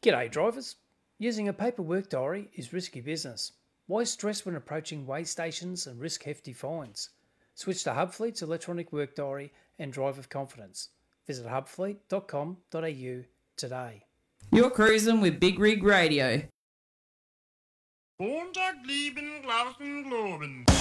G'day drivers. Using a paper work diary is risky business. Why stress when approaching weigh stations and risk hefty fines? Switch to Hubfleet's electronic work diary and drive with confidence. Visit hubfleet.com.au today. You're cruising with Big Rig Radio. Montag, lieben, Glauben, Globen.